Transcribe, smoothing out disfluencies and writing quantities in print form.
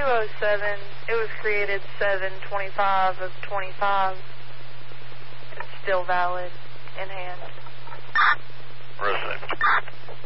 207. It was created 7/25 of 25. It's still valid in hand. Receive.